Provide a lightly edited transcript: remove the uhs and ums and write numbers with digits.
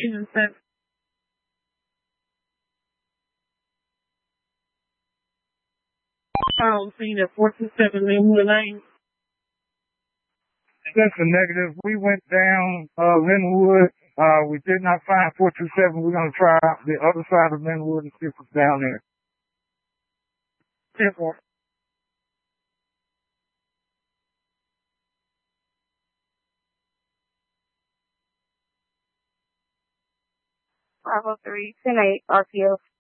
Innocent. Seen at 427 Linwood Lane. That's a negative. We went down Linwood. We did not find 427. We're going to try the other side of Linwood and see if it's down there. 10-4. Bravo 3, 10-8, RPO.